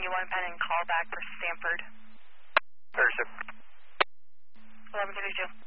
91 pending call back for Stanford. 36. 1132.